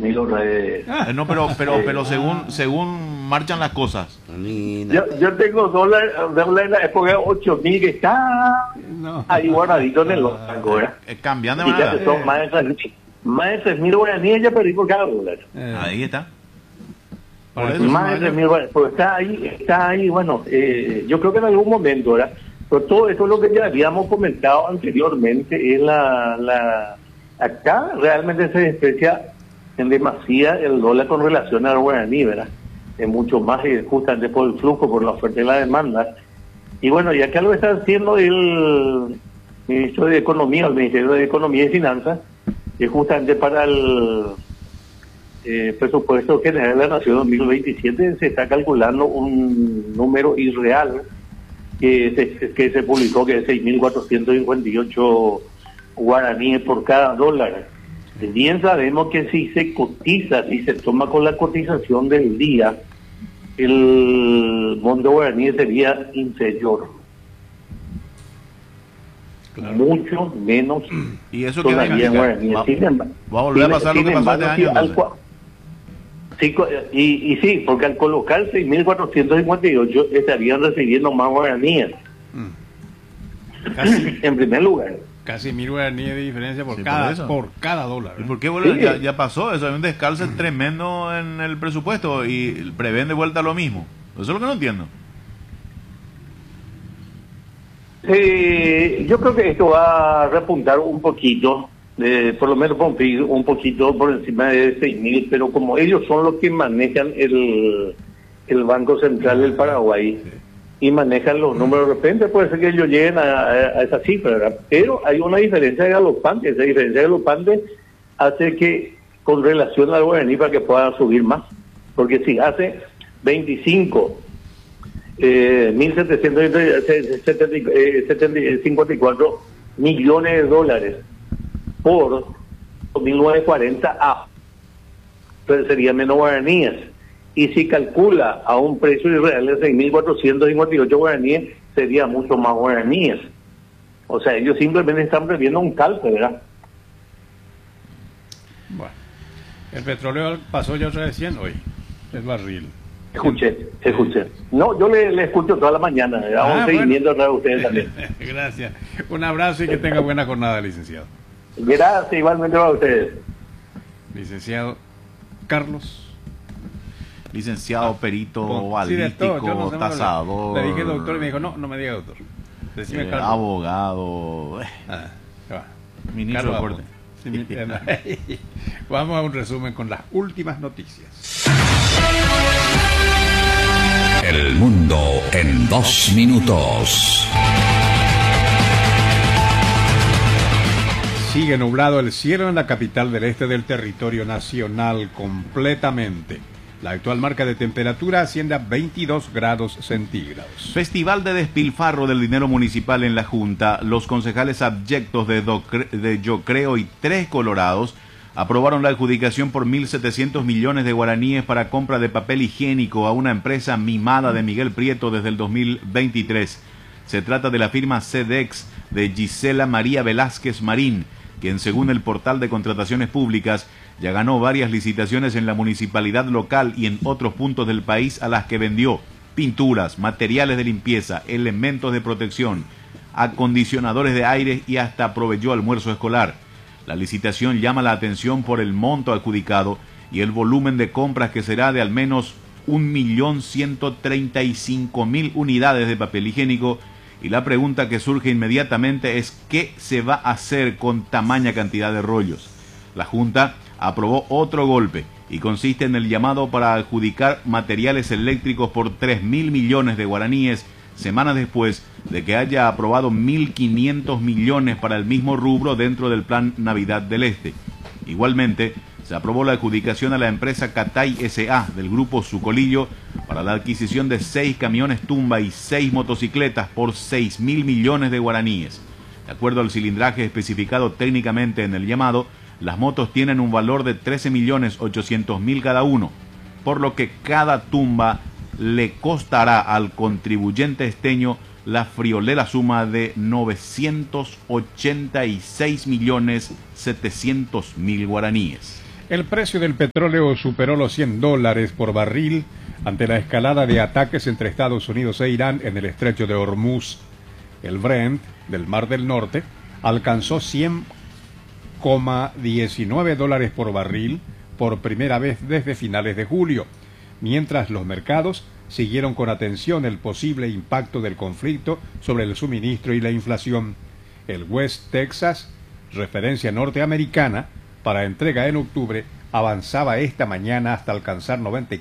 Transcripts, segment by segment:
10.000 dólares. No, pero según marchan las cosas. Yo tengo dólar en la época de 8.000 que está ahí guardadito en el banco, ¿verdad? Cambiando de Y ya manera. que son más de 3.000 guaraníes ya perdí por cada dólar. Ahí está. Por Para eso. el Más de 3.000 guaraníes, pues está ahí, bueno, yo creo que en algún momento, ¿verdad? Pero todo esto es lo que ya habíamos comentado anteriormente, es acá realmente se desprecia en demasía el dólar con relación al guaraní, ¿verdad? Es mucho más justamente por el flujo, por la oferta y la demanda. Y bueno, y acá lo está haciendo el Ministro de Economía, el Ministerio de Economía y Finanzas, que justamente para el presupuesto general de la Nación 2027 se está calculando un número irreal que se publicó, que es 6.458 guaraníes por cada dólar. Bien sabemos que si se cotiza, si se toma con la cotización del día, el monto guaraní sería inferior. Claro. Mucho menos ¿Y eso qué todavía en guaraní. va a volver a pasar lo que pasó este año? Y sí, porque al colocar 6.458 estarían recibiendo más guaraníes. Casi, En primer lugar. casi 1.000 guaraníes de diferencia por Sí, cada por dólar. ¿Y por qué vuelve? Sí. Ya pasó, eso hay un descalce tremendo en el presupuesto y prevén de vuelta lo mismo. Eso es lo que no entiendo. Yo creo que esto va a repuntar un poquito, por lo menos un poquito por encima de 6.000, pero como ellos son los que manejan el Banco Central del Paraguay y manejan los números, de repente puede ser que ellos lleguen a esa cifra, ¿verdad? Pero hay una diferencia galopante. Esa diferencia galopante hace que, con relación al guaraní, para que pueda subir más, porque si hace 1.754 millones de dólares por 1.940 pero sería menos guaraníes. Y si calcula a un precio irreal de 6.458 guaraníes, sería mucho más guaraníes. O sea, ellos simplemente están previendo un cálculo, ¿verdad? Bueno, el petróleo pasó ya otra vez 100 hoy, el barril. Escuché. No, yo le escucho toda la mañana, hago un seguimiento atrás de ustedes también. Gracias. Un abrazo y que tenga buena jornada, licenciado. Gracias, igualmente para ustedes. Licenciado Carlos. Licenciado, perito, Sí, de todo. balístico, Yo no sé, tasador. le dije doctor y me dijo, no me diga doctor. Decime Carlos. Abogado. Se va. Ministro de Carlos Corte. Sí, vamos a un resumen con las últimas noticias. El mundo en 2 minutos. Sigue nublado el cielo en la capital del este del territorio nacional completamente. La actual marca de temperatura asciende a 22 grados centígrados. Festival de despilfarro del dinero municipal en la Junta. Los concejales abyectos de Yo Creo y 3 Colorados aprobaron la adjudicación por 1.700 millones de guaraníes para compra de papel higiénico a una empresa mimada de Miguel Prieto desde el 2023. Se trata de la firma Sedex de Gisela María Velázquez Marín, quien según el portal de contrataciones públicas ya ganó varias licitaciones en la municipalidad local y en otros puntos del país a las que vendió pinturas, materiales de limpieza, elementos de protección, acondicionadores de aire y hasta proveyó almuerzo escolar. La licitación llama la atención por el monto adjudicado y el volumen de compras que será de al menos 1.135.000 unidades de papel higiénico. Y la pregunta que surge inmediatamente es ¿qué se va a hacer con tamaña cantidad de rollos? La Junta aprobó otro golpe y consiste en el llamado para adjudicar materiales eléctricos por 3.000 millones de guaraníes, semanas después de que haya aprobado 1.500 millones para el mismo rubro dentro del Plan Navidad del Este. Igualmente, se aprobó la adjudicación a la empresa Catay S.A. del grupo Sucolillo para la adquisición de 6 camiones tumba y 6 motocicletas por 6.000 millones de guaraníes. De acuerdo al cilindraje especificado técnicamente en el llamado, las motos tienen un valor de 13.800.000 cada uno, por lo que cada tumba le costará al contribuyente esteño la friolera suma de 986.700.000 guaraníes. El precio del petróleo superó los $100 por barril ante la escalada de ataques entre Estados Unidos e Irán en el estrecho de Hormuz. El Brent del Mar del Norte alcanzó $100,19 por barril por primera vez desde finales de julio, mientras los mercados siguieron con atención el posible impacto del conflicto sobre el suministro y la inflación. El West Texas, referencia norteamericana para entrega en octubre, avanzaba esta mañana hasta alcanzar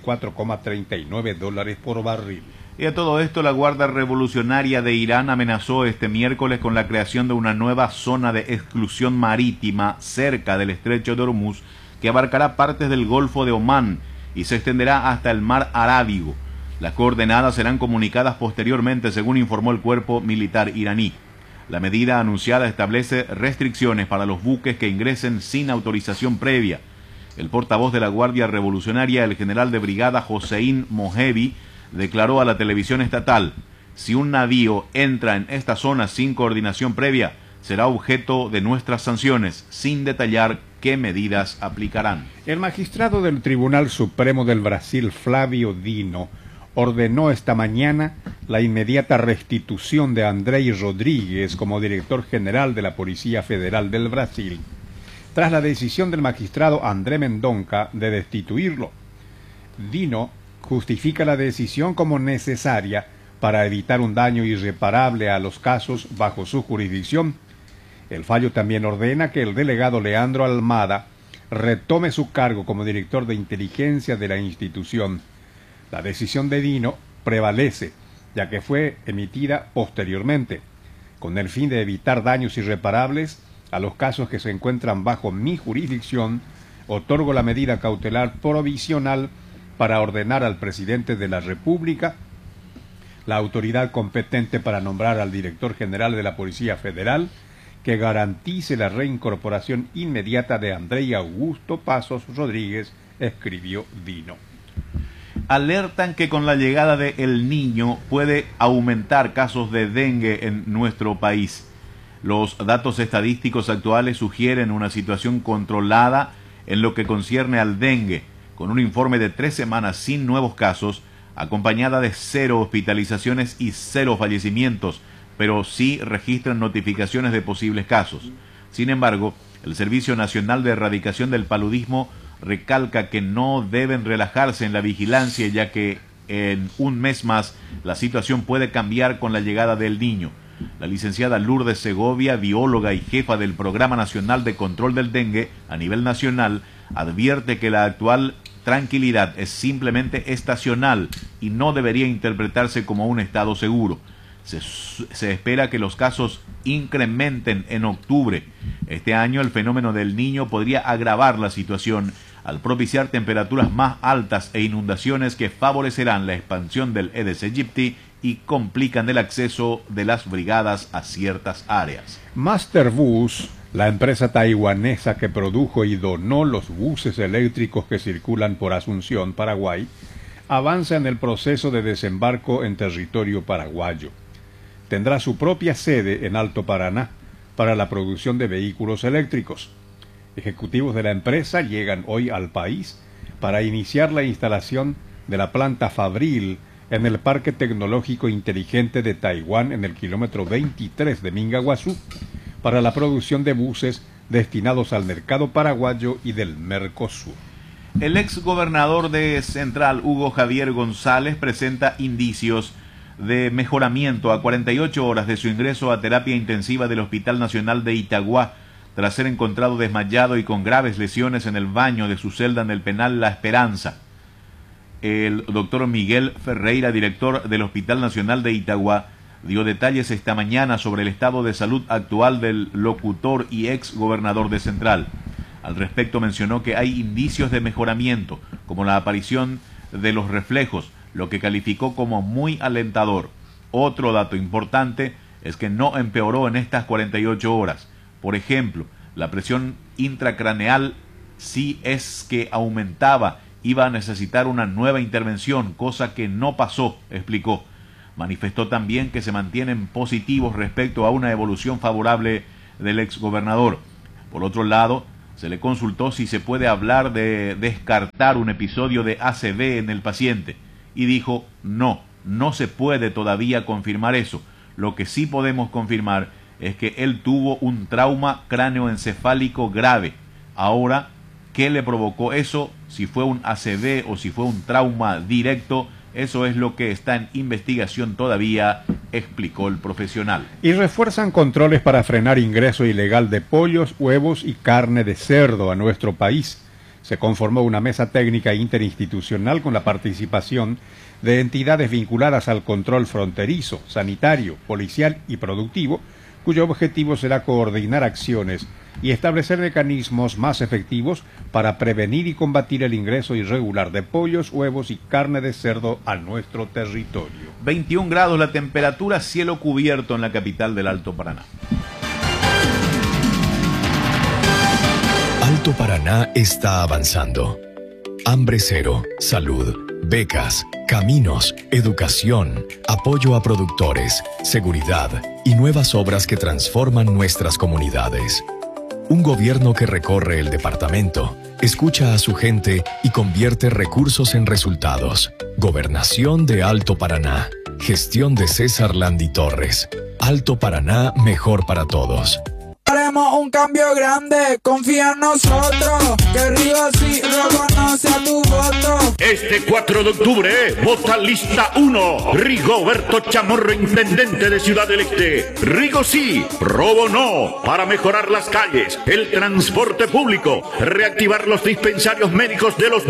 $94,39 por barril. Y a todo esto, la Guardia Revolucionaria de Irán amenazó este miércoles con la creación de una nueva zona de exclusión marítima cerca del estrecho de Hormuz, que abarcará partes del Golfo de Omán y se extenderá hasta el Mar Arábigo. Las coordenadas serán comunicadas posteriormente, según informó el cuerpo militar iraní. La medida anunciada establece restricciones para los buques que ingresen sin autorización previa. El portavoz de la Guardia Revolucionaria, el general de brigada Hossein Mohebi, declaró a la televisión estatal: si un navío entra en esta zona sin coordinación previa, será objeto de nuestras sanciones, sin detallar qué medidas aplicarán. El magistrado del Tribunal Supremo del Brasil, Flávio Dino, ordenó esta mañana la inmediata restitución de Andrei Rodríguez como director general de la Policía Federal del Brasil, tras la decisión del magistrado André Mendonça de destituirlo. Dino justifica la decisión como necesaria para evitar un daño irreparable a los casos bajo su jurisdicción. El fallo también ordena que el delegado Leandro Almada retome su cargo como director de inteligencia de la institución. La decisión de Dino prevalece, ya que fue emitida posteriormente, con el fin de evitar daños irreparables a los casos que se encuentran bajo mi jurisdicción. Otorgo la medida cautelar provisional para ordenar al presidente de la República, la autoridad competente para nombrar al director general de la Policía Federal, que garantice la reincorporación inmediata de Andrei Augusto Pasos Rodríguez, escribió Dino. Alertan que con la llegada de El Niño puede aumentar casos de dengue en nuestro país. Los datos estadísticos actuales sugieren una situación controlada en lo que concierne al dengue, con un informe de 3 semanas sin nuevos casos, acompañada de 0 hospitalizaciones y 0 fallecimientos, pero sí registran notificaciones de posibles casos. Sin embargo, el Servicio Nacional de Erradicación del Paludismo recalca que no deben relajarse en la vigilancia, ya que en un mes más la situación puede cambiar con la llegada del Niño. La licenciada Lourdes Segovia, bióloga y jefa del Programa Nacional de Control del Dengue a nivel nacional, advierte que la actual tranquilidad es simplemente estacional y no debería interpretarse como un estado seguro. Se espera que los casos incrementen en octubre. Este año el fenómeno del Niño podría agravar la situación al propiciar temperaturas más altas e inundaciones que favorecerán la expansión del Aedes aegypti y complican el acceso de las brigadas a ciertas áreas. Masterbus, la empresa taiwanesa que produjo y donó los buses eléctricos que circulan por Asunción, Paraguay, avanza en el proceso de desembarco en territorio paraguayo. Tendrá su propia sede en Alto Paraná para la producción de vehículos eléctricos. Ejecutivos de la empresa llegan hoy al país para iniciar la instalación de la planta fabril en el Parque Tecnológico Inteligente de Taiwán en el kilómetro 23 de Mingaguazú, para la producción de buses destinados al mercado paraguayo y del Mercosur. El ex gobernador de Central, Hugo Javier González, presenta indicios de mejoramiento a 48 horas de su ingreso a terapia intensiva del Hospital Nacional de Itagua, tras ser encontrado desmayado y con graves lesiones en el baño de su celda en el penal La Esperanza. El doctor Miguel Ferreira, director del Hospital Nacional de Itagua, dio detalles esta mañana sobre el estado de salud actual del locutor y ex gobernador de Central. Al respecto mencionó que hay indicios de mejoramiento, como la aparición de los reflejos, lo que calificó como muy alentador. Otro dato importante es que no empeoró en estas 48 horas. Por ejemplo, la presión intracraneal, si es que aumentaba, iba a necesitar una nueva intervención, cosa que no pasó, explicó. Manifestó también que se mantienen positivos respecto a una evolución favorable del exgobernador. Por otro lado, Se le consultó si se puede hablar de descartar un episodio de ACV en el paciente y dijo no se puede todavía confirmar eso. Lo que sí podemos confirmar es que él tuvo un trauma cráneoencefálico grave. Ahora, ¿qué le provocó eso? Si fue un ACV o si fue un trauma directo, eso es lo que está en investigación todavía, explicó el profesional. Y refuerzan controles para frenar ingreso ilegal de pollos, huevos y carne de cerdo a nuestro país. Se conformó una mesa técnica interinstitucional con la participación de entidades vinculadas al control fronterizo, sanitario, policial y productivo, cuyo objetivo será coordinar acciones y establecer mecanismos más efectivos para prevenir y combatir el ingreso irregular de pollos, huevos y carne de cerdo a nuestro territorio. 21 grados la temperatura, cielo cubierto en la capital del Alto Paraná. Alto Paraná está avanzando. Hambre cero, salud, becas, caminos, educación, apoyo a productores, seguridad y nuevas obras que transforman nuestras comunidades. Un gobierno que recorre el departamento, escucha a su gente y convierte recursos en resultados. Gobernación de Alto Paraná. Gestión de César Landi Torres. Alto Paraná, mejor para todos. Haremos un cambio grande, confía en nosotros, que Rigo sí reconoce a tu voto. Este 4 de octubre, vota lista 1, Rigoberto Chamorro, intendente de Ciudad del Este. Rigo sí, robo no, para mejorar las calles, el transporte público, reactivar los dispensarios médicos de los